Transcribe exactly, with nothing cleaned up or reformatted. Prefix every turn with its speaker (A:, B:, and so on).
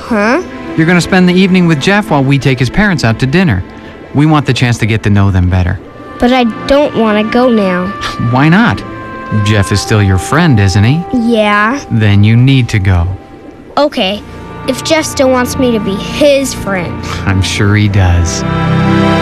A: Huh?
B: You're going to spend the evening with Jeff while we take his parents out to dinner. We want the chance to get to know them better.
A: But I don't want to go now.
B: Why not? Jeff is still your friend, isn't he?
A: Yeah.
B: Then you need to go.
A: Okay. If Jeff still wants me to be his friend.
B: I'm sure he does.